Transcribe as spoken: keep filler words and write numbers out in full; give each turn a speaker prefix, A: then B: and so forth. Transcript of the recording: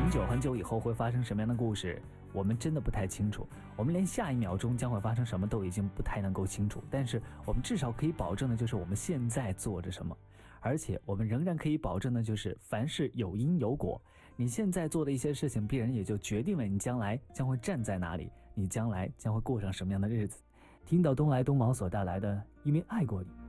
A: 很久很久以后会发生什么样的故事，我们真的不太清楚。我们连下一秒钟将会发生什么都已经不太能够清楚，但是我们至少可以保证的就是我们现在做着什么，而且我们仍然可以保证的就是凡事有因有果。你现在做的一些事情，必然也就决定了你将来将会站在哪里，你将来将会过上什么样的日子。听到东来东往所带来的因为爱过你，